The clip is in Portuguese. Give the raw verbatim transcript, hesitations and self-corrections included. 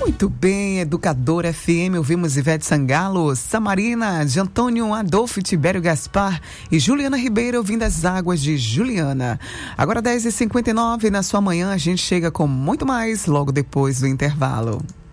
Muito bem, Educadora F M, ouvimos Ivete Sangalo, Samarina, de Antônio Adolfo, Tibério Gaspar e Juliana Ribeiro, ouvindo As Águas de Juliana. Agora dez e cinquenta e nove, na sua manhã a gente chega com muito mais logo depois do intervalo.